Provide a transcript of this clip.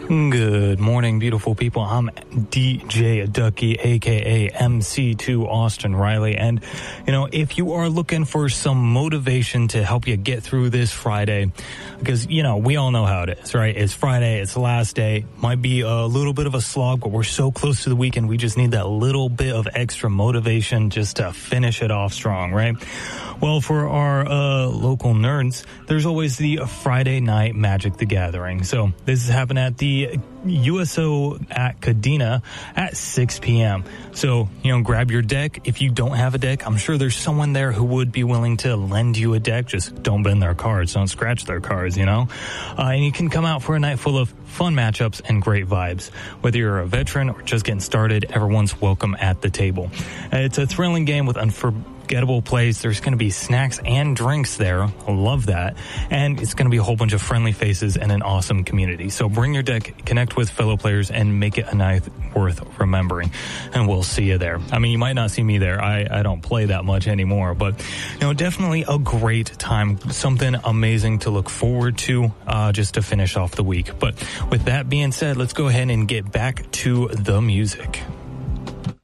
Good morning, beautiful people. I'm DJ Ducky, aka MC2 Austin Riley. And, if you are looking for some motivation to help you get through this Friday, because, we all know how it is, right? It's Friday, it's the last day. Might be a little bit of a slog, but we're so close to the weekend. We just need that little bit of extra motivation just to finish it off strong, right? Well, for our local nerds, there's always the Friday Night Magic the Gathering. So this is happening at the USO at Kadena at 6 p.m. So, grab your deck. If you don't have a deck, I'm sure there's someone there who would be willing to lend you a deck. Just don't bend their cards. Don't scratch their cards, And you can come out for a night full of fun matchups and great vibes. Whether you're a veteran or just getting started, everyone's welcome at the table. It's a thrilling game with unforgettable plays. There's going to be snacks and drinks there. I love that. And it's going to be a whole bunch of friendly faces and an awesome community. So bring your deck, connect with fellow players, and make it a night worth remembering. And we'll see you there. I mean, you might not see me there. I don't play that much anymore, but definitely a great time. Something amazing to look forward to just to finish off the week. But with that being said, let's go ahead and get back to the music.